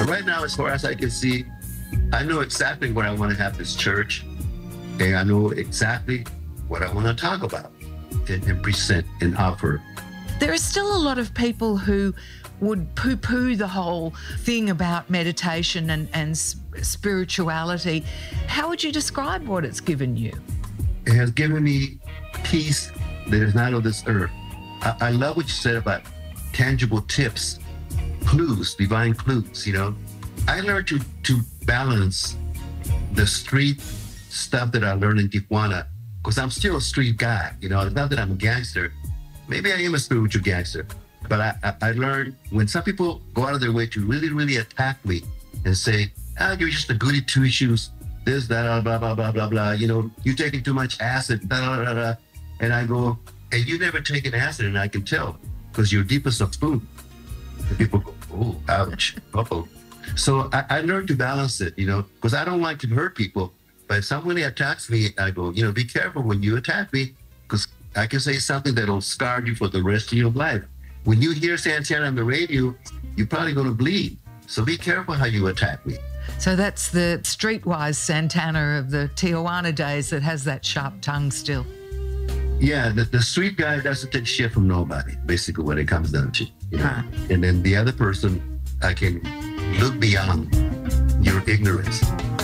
right now, as far as I can see, I know exactly what I want to have this church, and I know exactly what I want to talk about and present and offer. There are still a lot of people who would poo-poo the whole thing about meditation and spirituality. How would you describe what it's given you? It has given me peace that is not of this earth. I love what you said about tangible tips, clues, divine clues, you know. I learned to balance the street stuff that I learned in Tijuana, because I'm still a street guy, you know. It's not that I'm a gangster. Maybe I am a spiritual gangster, but I learned when some people go out of their way to really, really attack me and say, you're just a goody two-shoes, this, that, blah, blah, blah, blah, blah, you know, you're taking too much acid, blah, blah, blah, blah. And I go, and you never taken acid, and I can tell, because you're deepest of food. And people go, oh, ouch, uh-oh. So I learned to balance it, you know, because I don't like to hurt people. But if somebody attacks me, I go, you know, be careful when you attack me, because I can say something that'll scar you for the rest of your life. When you hear Santana on the radio, you're probably going to bleed. So be careful how you attack me. So that's the streetwise Santana of the Tijuana days that has that sharp tongue still. Yeah, the street guy doesn't take shit from nobody, basically what it comes down to. You know? And then the other person, I can look beyond your ignorance.